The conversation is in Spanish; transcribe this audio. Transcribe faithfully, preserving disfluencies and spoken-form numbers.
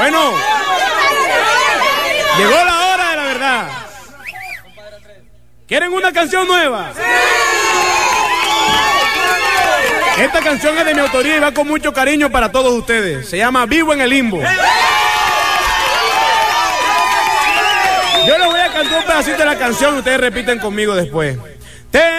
Bueno, llegó la hora de la verdad. ¿Quieren una canción nueva? Esta canción es de mi autoría y va con mucho cariño para todos ustedes. Se llama Vivo en el Limbo. Yo les voy a cantar un pedacito de la canción y ustedes repiten conmigo después. Te